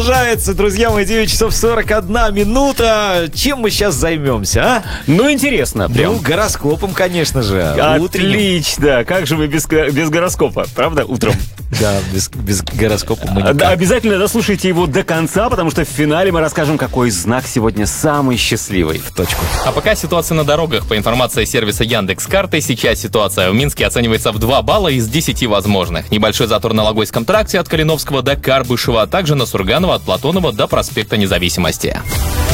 Продолжается, друзья мои, 9 часов 41 минута. Чем мы сейчас займемся, а? Ну, интересно, прям. Ну, гороскопом, конечно же. Отлично. Как же вы без гороскопа, правда, утром? Да, без гороскопа мы никак. Да, обязательно дослушайте его до конца, потому что в финале мы расскажем, какой знак сегодня самый счастливый. В точку. А пока ситуация на дорогах. По информации сервиса Яндекс.Карты, сейчас ситуация в Минске оценивается в 2 балла из 10 возможных. Небольшой затор на Логойском тракте от Калиновского до Карбышева, а также на Сурганова от Платонова до проспекта Независимости.